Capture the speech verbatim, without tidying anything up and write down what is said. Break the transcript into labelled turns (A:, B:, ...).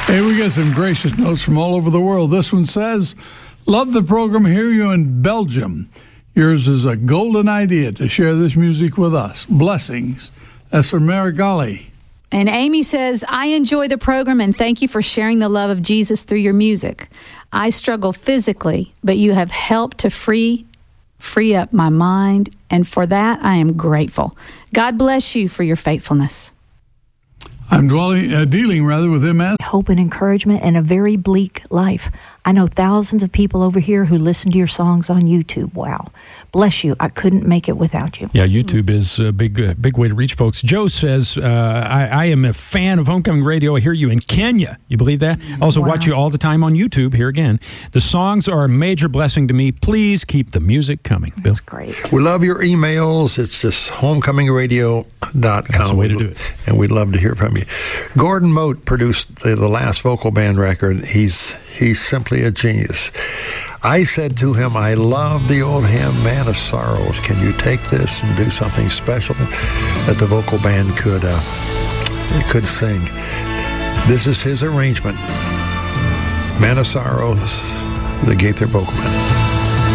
A: Hey, we got some gracious notes from all over the world. This one says, love the program, hear you in Belgium. Yours is a golden idea to share this music with us. Blessings. That's from Marigali.
B: And Amy says, I enjoy the program and thank you for sharing the love of Jesus through your music. I struggle physically, but you have helped to free free up my mind, and for that I am grateful. God bless you for your faithfulness.
A: I'm dwelling, uh, dealing rather with M S.
C: Hope and encouragement in a very bleak life. I know thousands of people over here who listen to your songs on YouTube. Wow. Bless you. I couldn't make it without you.
D: Yeah, YouTube is a big uh, big way to reach folks. Joe says, uh, I, I am a fan of Homecoming Radio. I hear you in Kenya. You believe that? I also
C: Wow.
D: watch you all the time on YouTube. Here again. The songs are a major blessing to me. Please keep the music coming. Bill?
C: That's great.
E: We love your emails. It's just homecoming radio dot com.
D: That's the way to do it.
E: And we'd love to hear from you. Gordon Mote produced the, the last vocal band record. He's he's simply a genius. I said to him, I love the old hymn, Man of Sorrows. Can you take this and do something special that the vocal band could uh, could sing? This is his arrangement. Man of Sorrows, the Gaither Vocal Band.